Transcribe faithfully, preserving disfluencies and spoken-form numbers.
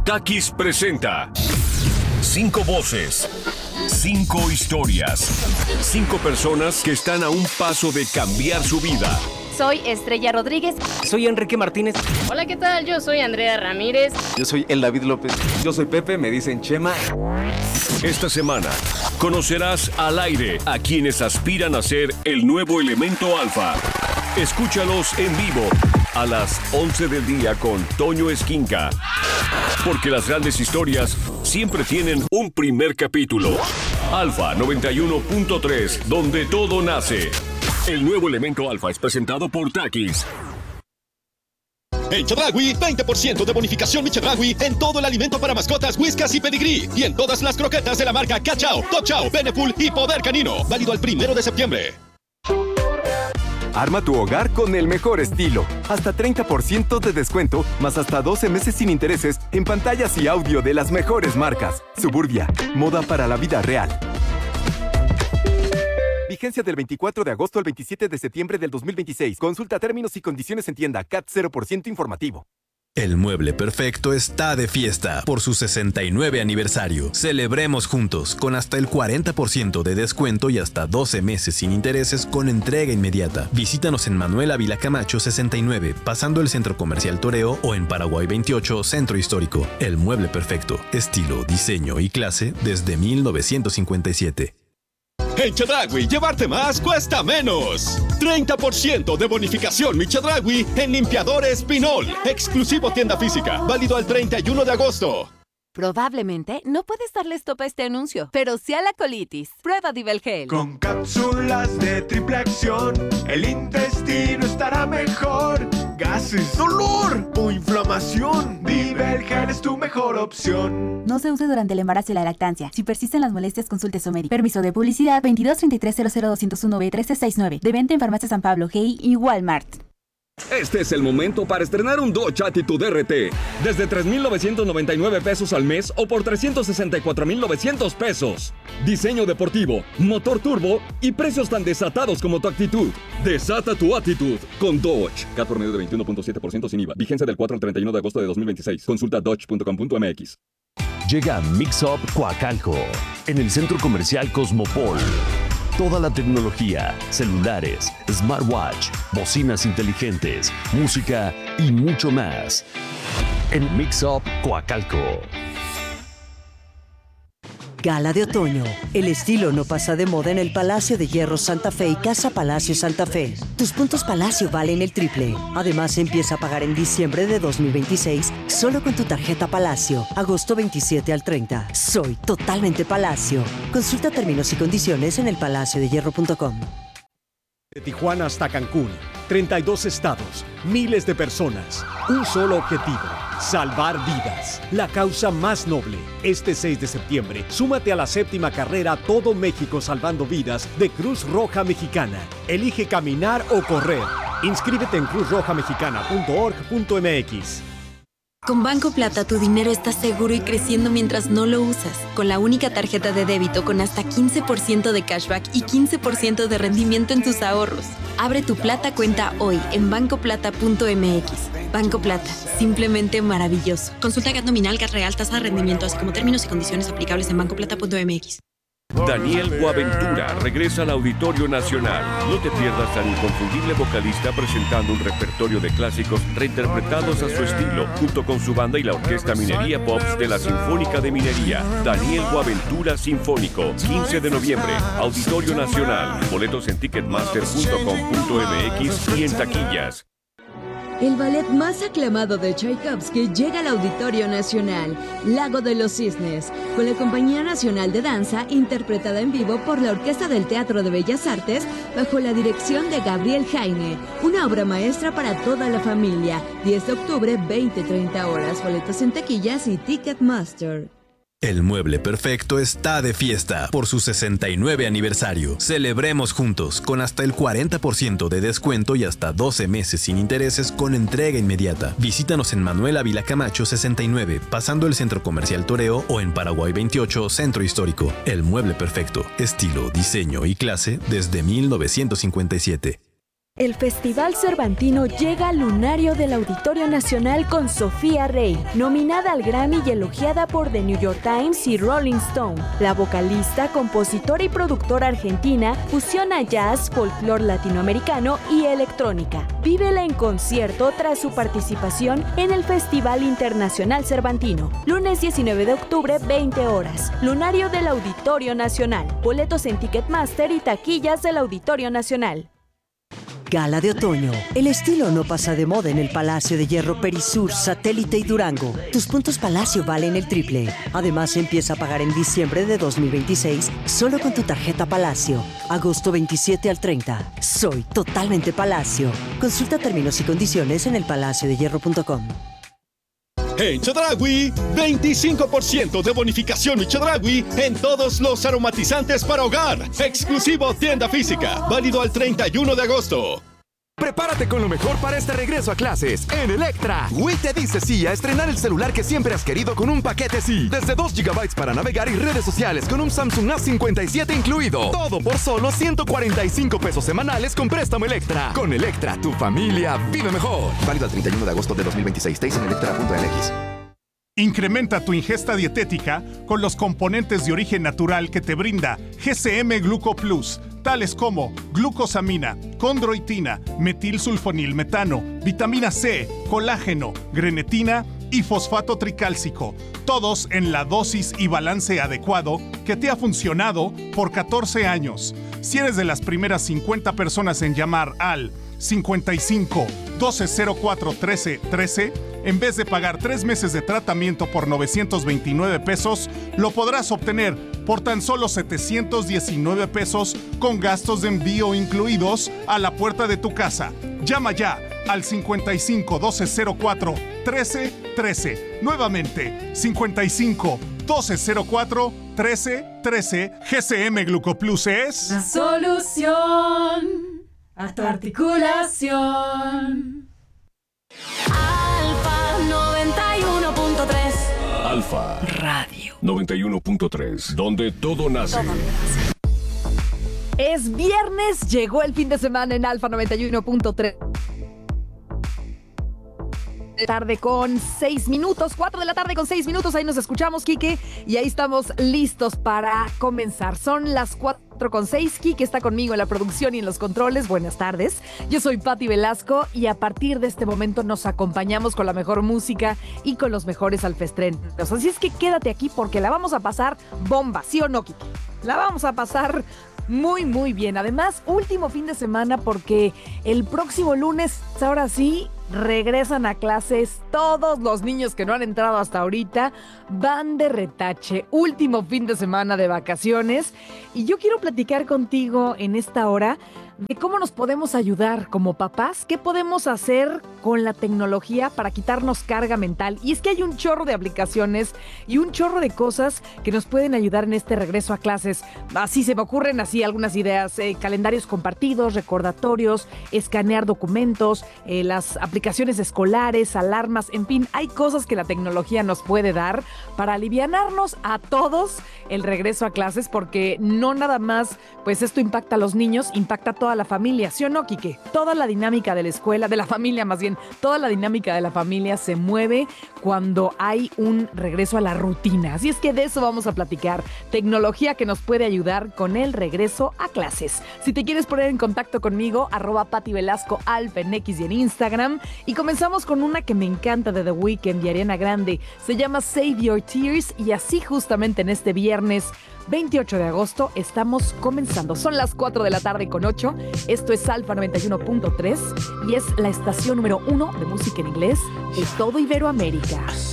Takis presenta cinco voces, cinco historias, cinco personas que están a un paso de cambiar su vida. Soy Estrella Rodríguez. Soy Enrique Martínez. Hola, ¿qué tal? Yo soy Andrea Ramírez. Yo soy el David López. Yo soy Pepe, me dicen Chema. Esta semana conocerás al aire a quienes aspiran a ser el nuevo elemento alfa. Escúchalos en vivo a las once del día con Toño Esquinca. Porque las grandes historias siempre tienen un primer capítulo. Alfa noventa y uno punto tres, donde todo nace. El nuevo elemento alfa es presentado por Takis. En Chedraui, veinte por ciento de bonificación mi Chedraui en todo el alimento para mascotas, Whiskas y Pedigree. Y en todas las croquetas de la marca Cachao, Top Chow, Beneful y Poder Canino. Válido el primero de septiembre. Arma tu hogar con el mejor estilo. Hasta treinta por ciento de descuento, más hasta doce meses sin intereses en pantallas y audio de las mejores marcas. Suburbia, moda para la vida real. Vigencia del veinticuatro de agosto al veintisiete de septiembre del dos mil veintiséis. Consulta términos y condiciones en tienda. C A T cero por ciento informativo. El Mueble Perfecto está de fiesta por su sesenta y nueve aniversario. Celebremos juntos con hasta el cuarenta por ciento de descuento y hasta doce meses sin intereses con entrega inmediata. Visítanos en Manuel Ávila Camacho sesenta y nueve, pasando el Centro Comercial Toreo, o en Paraguay veintiocho, Centro Histórico. El Mueble Perfecto, estilo, diseño y clase desde mil novecientos cincuenta y siete. En Chedraui, llevarte más cuesta menos. treinta por ciento de bonificación mi Chedraui en limpiadores Pinol. Exclusivo tienda física. Válido al treinta y uno de agosto. Probablemente no puedes darle stop a este anuncio, pero sí a la colitis. Prueba Divelgel. Con cápsulas de triple acción, el intestino estará mejor. Gases, dolor o inflamación, Divelgel es tu mejor opción. No se use durante el embarazo y la lactancia. Si persisten las molestias, consulte a su médico. Permiso de publicidad veintidós treinta y tres cero cero doscientos uno B trece sesenta y nueve. De venta en Farmacia San Pablo, G I y Walmart. Este es el momento para estrenar un Dodge Attitude R T. Desde tres mil novecientos noventa y nueve pesos al mes o por trescientos sesenta y cuatro mil novecientos pesos. Diseño deportivo, motor turbo y precios tan desatados como tu actitud. Desata tu actitud con Dodge. C A T por medio de veintiuno punto siete por ciento sin I V A. Vigencia del cuatro al treinta y uno de agosto de dos mil veintiséis. Consulta dodge punto com punto m x. Llega Mix Up Coacalco en el Centro Comercial Cosmopol. Toda la tecnología, celulares, smartwatch, bocinas inteligentes, música y mucho más. En Mix Up Coacalco. Gala de otoño. El estilo no pasa de moda en el Palacio de Hierro Santa Fe y Casa Palacio Santa Fe. Tus puntos Palacio valen el triple. Además, empieza a pagar en diciembre de dos mil veintiséis solo con tu tarjeta Palacio. Agosto veintisiete al treinta. Soy totalmente Palacio. Consulta términos y condiciones en el palacio de hierro punto com. De Tijuana hasta Cancún, treinta y dos estados, miles de personas, un solo objetivo, salvar vidas. La causa más noble. Este seis de septiembre, súmate a la séptima carrera Todo México Salvando Vidas de Cruz Roja Mexicana. Elige caminar o correr. Inscríbete en cruz roja mexicana punto org punto m x. Con Banco Plata tu dinero está seguro y creciendo mientras no lo usas. Con la única tarjeta de débito con hasta quince por ciento de cashback y quince por ciento de rendimiento en tus ahorros. Abre tu Plata cuenta hoy en banco plata punto m x. Banco Plata, simplemente maravilloso. Consulta G A T nominal, G A T real, tasa de rendimiento, así como términos y condiciones aplicables en banco plata punto m x. Daniel Boaventura regresa al Auditorio Nacional. No te pierdas al inconfundible vocalista presentando un repertorio de clásicos reinterpretados a su estilo, junto con su banda y la Orquesta Minería Pops de la Sinfónica de Minería. Daniel Boaventura Sinfónico, quince de noviembre, Auditorio Nacional. Boletos en ticketmaster punto com punto m x y en taquillas. El ballet más aclamado de Tchaikovsky llega al Auditorio Nacional, Lago de los Cisnes, con la Compañía Nacional de Danza, interpretada en vivo por la Orquesta del Teatro de Bellas Artes, bajo la dirección de Gabriel Jaime. Una obra maestra para toda la familia. diez de octubre, veinte treinta horas. Boletos en taquillas y Ticketmaster. El Mueble Perfecto está de fiesta por su sesenta y nueve aniversario. Celebremos juntos con hasta el cuarenta por ciento de descuento y hasta doce meses sin intereses con entrega inmediata. Visítanos en Manuel Ávila Camacho sesenta y nueve, pasando el Centro Comercial Toreo, o en Paraguay veintiocho, Centro Histórico. El Mueble Perfecto, estilo, diseño y clase desde mil novecientos cincuenta y siete. El Festival Cervantino llega al lunario del Auditorio Nacional con Sofía Rey, nominada al Grammy y elogiada por The New York Times y Rolling Stone. La vocalista, compositora y productora argentina fusiona jazz, folclore latinoamericano y electrónica. Vívela en concierto tras su participación en el Festival Internacional Cervantino. Lunes diecinueve de octubre, veinte horas. Lunario del Auditorio Nacional. Boletos en Ticketmaster y taquillas del Auditorio Nacional. Gala de otoño. El estilo no pasa de moda en el Palacio de Hierro Perisur, Satélite y Durango. Tus puntos Palacio valen el triple. Además, empieza a pagar en diciembre de dos mil veintiséis solo con tu tarjeta Palacio. Agosto veintisiete al treinta. Soy totalmente Palacio. Consulta términos y condiciones en el palacio de hierro punto com. En Chedraui, veinticinco por ciento de bonificación Mi Chedraui en todos los aromatizantes para hogar. Exclusivo tienda física. Válido al treinta y uno de agosto. Prepárate con lo mejor para este regreso a clases. En Electra, Wii te dice sí a estrenar el celular que siempre has querido con un paquete sí. Desde dos gigabytes para navegar y redes sociales con un Samsung A cincuenta y siete incluido. Todo por solo ciento cuarenta y cinco pesos semanales con préstamo Electra. Con Electra, tu familia vive mejor. Válido al treinta y uno de agosto de dos mil veintiséis. Deis en electra punto m x. Incrementa tu ingesta dietética con los componentes de origen natural que te brinda G C M Gluco Plus, tales como glucosamina, condroitina, metilsulfonilmetano, vitamina C, colágeno, grenetina y fosfato tricálcico, todos en la dosis y balance adecuado que te ha funcionado por catorce años. Si eres de las primeras cincuenta personas en llamar al cincuenta y cinco, doce cero cuatro, trece, trece, en vez de pagar tres meses de tratamiento por novecientos veintinueve pesos, lo podrás obtener por tan solo setecientos diecinueve pesos con gastos de envío incluidos a la puerta de tu casa. Llama ya al cincuenta y cinco, doce cero cuatro, trece, trece. Nuevamente, cincuenta y cinco, doce cero cuatro, trece, trece. G C M Glucoplus es la solución a tu articulación. Alfa noventa y uno punto tres. Alfa Radio noventa y uno punto tres, donde todo nace. Todo nace. Es viernes, llegó el fin de semana en Alfa noventa y uno punto tres. Tarde con seis minutos, cuatro de la tarde con seis minutos, ahí nos escuchamos, Quique, y ahí estamos listos para comenzar. Son las cuatro con seis, Quique está conmigo en la producción y en los controles. Buenas tardes, yo soy Pati Velasco y a partir de este momento nos acompañamos con la mejor música y con los mejores alfestrenos. Así es que quédate aquí porque la vamos a pasar bomba, ¿sí o no, Quique? La vamos a pasar muy, muy bien. Además, último fin de semana porque el próximo lunes, ahora sí, regresan a clases todos los niños que no han entrado hasta ahorita, van de retache, último fin de semana de vacaciones, y yo quiero platicar contigo en esta hora de cómo nos podemos ayudar como papás, qué podemos hacer con la tecnología para quitarnos carga mental. Y es que hay un chorro de aplicaciones y un chorro de cosas que nos pueden ayudar en este regreso a clases. Así se me ocurren así algunas ideas, eh, calendarios compartidos, recordatorios, escanear documentos, eh, las aplicaciones escolares, alarmas, en fin, hay cosas que la tecnología nos puede dar para alivianarnos a todos el regreso a clases, porque no nada más, pues esto impacta a los niños, impacta a toda la familia, ¿sí o no, Quique? Toda la dinámica de la escuela, de la familia más bien, toda la dinámica de la familia se mueve cuando hay un regreso a la rutina. Así es que de eso vamos a platicar. Tecnología que nos puede ayudar con el regreso a clases. Si te quieres poner en contacto conmigo, arroba Pati Velasco Alfa en X y en Instagram. Y comenzamos con una que me encanta de The Weeknd y Ariana Grande. Se llama Save Your Tears y así justamente en este viernes veintiocho de agosto estamos comenzando. Son las cuatro de la tarde con ocho. Esto es Alfa noventa y uno punto tres y es la estación número uno de música en inglés de todo Iberoamérica.